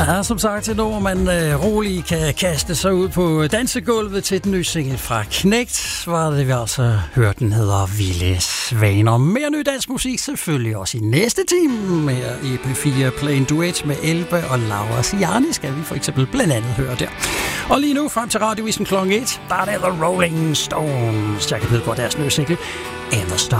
Ja, som sagt, et ord, man roligt kan kaste sig ud på dansegulvet til den nye single fra Knægt, var det vi altså hørte, den hedder Vilde Svaner. Mere ny dansk musik selvfølgelig også i næste time her i P4 Play en duet med Elbe og Laura Siani, skal vi for eksempel blandt andet høre der. Og lige nu frem til Radiovisen kl. 1, der er det The Rolling Stones, jeg kan vide på deres nye single, And the Stars.